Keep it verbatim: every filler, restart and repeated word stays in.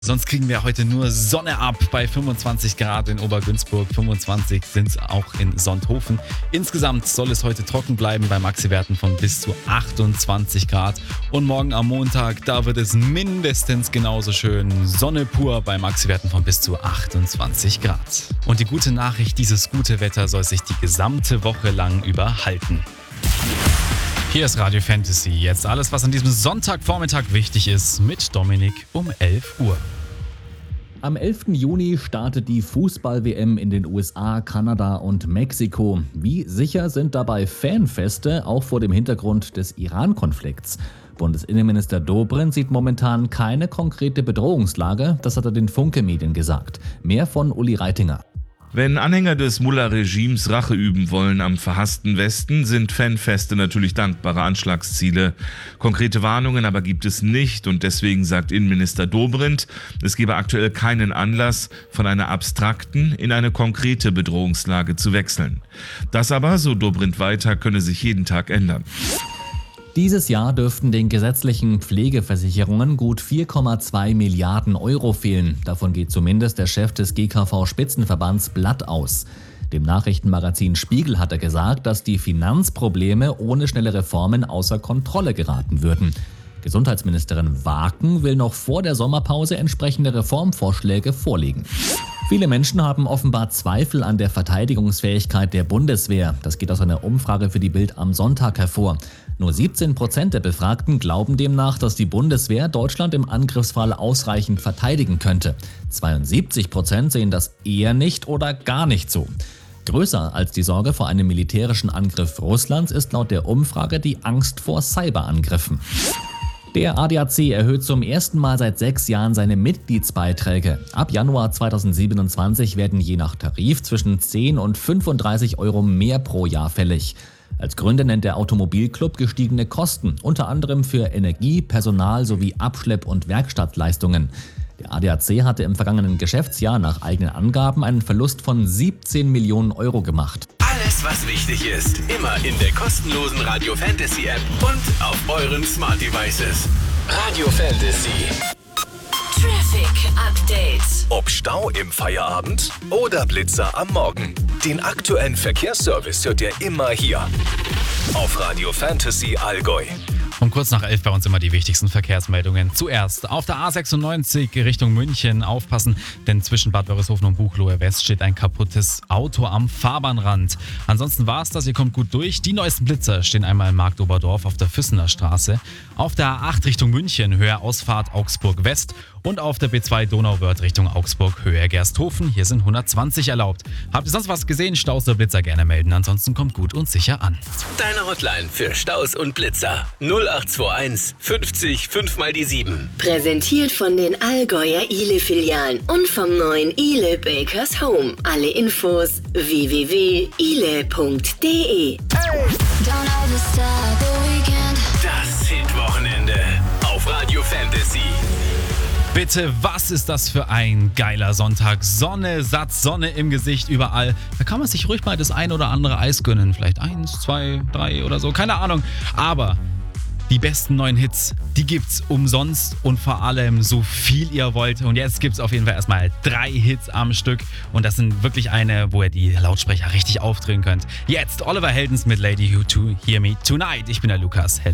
Sonst kriegen wir heute nur Sonne ab bei fünfundzwanzig Grad in Obergünzburg, fünfundzwanzig sind es auch in Sonthofen. Insgesamt soll es heute trocken bleiben bei Maxiwerten von bis zu achtundzwanzig Grad. Und morgen am Montag, da wird es mindestens genauso schön. Sonne pur bei Maxiwerten von bis zu achtundzwanzig Grad. Und die gute Nachricht, dieses gute Wetter soll sich die gesamte Woche lang über halten. Hier ist Radio Fantasy. Jetzt alles, was an diesem Sonntagvormittag wichtig ist, mit Dominik um elf Uhr. Am elften Juni startet die Fußball-W M in den U S A, Kanada und Mexiko. Wie sicher sind dabei Fanfeste, auch vor dem Hintergrund des Iran-Konflikts? Bundesinnenminister Dobrindt sieht momentan keine konkrete Bedrohungslage, das hat er den Funke-Medien gesagt. Mehr von Uli Reitinger. Wenn Anhänger des Mullah-Regimes Rache üben wollen am verhassten Westen, sind Fanfeste natürlich dankbare Anschlagsziele. Konkrete Warnungen aber gibt es nicht und deswegen sagt Innenminister Dobrindt, es gebe aktuell keinen Anlass, von einer abstrakten in eine konkrete Bedrohungslage zu wechseln. Das aber, so Dobrindt weiter, könne sich jeden Tag ändern. Dieses Jahr dürften den gesetzlichen Pflegeversicherungen gut vier Komma zwei Milliarden Euro fehlen. Davon geht zumindest der Chef des G K V-Spitzenverbands Blatt aus. Dem Nachrichtenmagazin Spiegel hat er gesagt, dass die Finanzprobleme ohne schnelle Reformen außer Kontrolle geraten würden. Gesundheitsministerin Waken will noch vor der Sommerpause entsprechende Reformvorschläge vorlegen. Viele Menschen haben offenbar Zweifel an der Verteidigungsfähigkeit der Bundeswehr. Das geht aus einer Umfrage für die Bild am Sonntag hervor. Nur siebzehn Prozent der Befragten glauben demnach, dass die Bundeswehr Deutschland im Angriffsfall ausreichend verteidigen könnte. zweiundsiebzig Prozent sehen das eher nicht oder gar nicht so. Größer als die Sorge vor einem militärischen Angriff Russlands ist laut der Umfrage die Angst vor Cyberangriffen. Der A D A C erhöht zum ersten Mal seit sechs Jahren seine Mitgliedsbeiträge. Ab Januar zweitausendsiebenundzwanzig werden je nach Tarif zwischen zehn und fünfunddreißig Euro mehr pro Jahr fällig. Als Gründe nennt der Automobilclub gestiegene Kosten, unter anderem für Energie, Personal sowie Abschlepp- und Werkstattleistungen. Der A D A C hatte im vergangenen Geschäftsjahr nach eigenen Angaben einen Verlust von siebzehn Millionen Euro gemacht. Alles, was wichtig ist, immer in der kostenlosen Radio Fantasy App und auf euren Smart Devices. Radio Fantasy. Traffic Update. Ob Stau im Feierabend oder Blitzer am Morgen. Den aktuellen Verkehrsservice hört ihr immer hier auf Radio Fantasy Allgäu. Um kurz nach elf bei uns immer die wichtigsten Verkehrsmeldungen. Zuerst auf der A sechsundneunzig Richtung München aufpassen, denn zwischen Bad Wörishofen und Buchloe West steht ein kaputtes Auto am Fahrbahnrand. Ansonsten war es das, ihr kommt gut durch. Die neuesten Blitzer stehen einmal in Marktoberdorf auf der Füssener Straße, auf der A acht Richtung München, Höhe Ausfahrt Augsburg West und auf der B zwei Donauwörth Richtung Augsburg, Höhe Gersthofen. Hier sind hundertzwanzig erlaubt. Habt ihr sonst was gesehen? Staus oder Blitzer gerne melden, ansonsten kommt gut und sicher an. Deine Hotline für Staus und Blitzer null acht zwei eins fünfzig fünf mal die sieben. Präsentiert von den Allgäuer Ile-Filialen und vom neuen Ile Bakers Home. Alle Infos w w w punkt ile punkt de. Das Hit-Wochenende auf Radio Fantasy. Bitte, was ist das für ein geiler Sonntag? Sonne, Satz, Sonne im Gesicht, überall. Da kann man sich ruhig mal das ein oder andere Eis gönnen. Vielleicht eins, zwei, drei oder so, keine Ahnung. Aber die besten neuen Hits, die gibt's umsonst und vor allem so viel ihr wollt. Und jetzt gibt's auf jeden Fall erstmal drei Hits am Stück. Und das sind wirklich eine, wo ihr die Lautsprecher richtig aufdrehen könnt. Jetzt Oliver Heldens mit Lady Who to Hear Me Tonight. Ich bin der Lukas Held.